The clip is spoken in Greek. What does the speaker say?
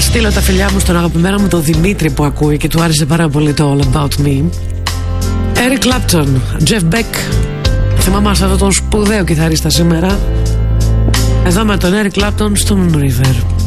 στείλω τα φιλιά μου στον αγαπημένο μου τον Δημήτρη που ακούει και του άρεσε πάρα πολύ το All About Me. Eric Clapton, Jeff Beck. Θυμάμαι αυτόν τον σπουδαίο κιθαρίστα σήμερα. Εδώ με τον Eric Clapton στο Moon River.